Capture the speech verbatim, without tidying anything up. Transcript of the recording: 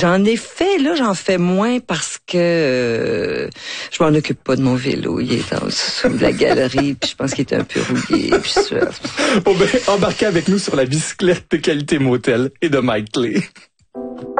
J'en ai fait, là, j'en fais moins parce que euh, je m'en occupe pas de mon vélo. Il est en dessous de la galerie, puis je pense qu'il est un peu rouillé. Puis ça... Bon ben, embarquez avec nous sur la bicyclette de qualité motel et de Mike Clay.